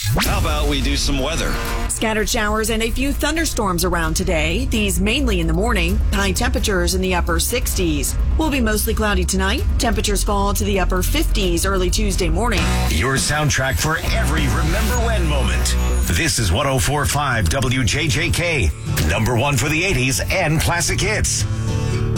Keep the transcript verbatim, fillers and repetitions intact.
How about we do some weather? Scattered showers and a few thunderstorms around today. These mainly in the morning. High temperatures in the upper sixties. Will be mostly cloudy tonight. Temperatures fall to the upper fifties early Tuesday morning. Your soundtrack for every Remember When moment. This is one oh four point five W J J K. Number one for the eighties and classic hits.